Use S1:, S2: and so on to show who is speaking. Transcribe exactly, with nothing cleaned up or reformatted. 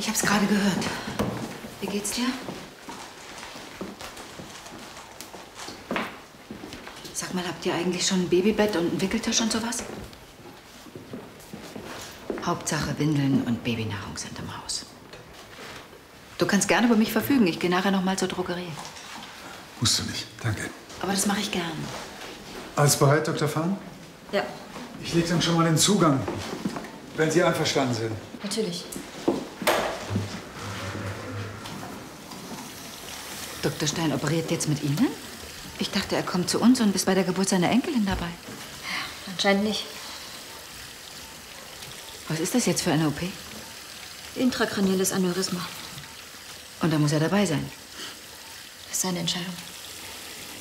S1: Ich hab's gerade gehört. Wie geht's dir? Sag mal, habt ihr eigentlich schon ein Babybett und einen Wickeltisch und sowas? Hauptsache Windeln und Babynahrung sind im Haus. Du kannst gerne über mich verfügen. Ich gehe nachher noch mal zur Drogerie.
S2: Musst du nicht, danke.
S1: Aber das mache ich gern.
S2: Alles bereit, Doktor Fahn?
S3: Ja,
S2: Ich lege dann schon mal den Zugang, wenn Sie einverstanden sind.
S3: natürlich.
S1: Doktor Stein operiert jetzt mit Ihnen? Ich dachte, er kommt zu uns und ist bei der Geburt seiner Enkelin dabei.
S3: Anscheinend nicht.
S1: Was ist das jetzt für eine O P?
S3: Intrakranielles Aneurysma.
S1: Und da muss er dabei sein.
S3: Das ist seine Entscheidung.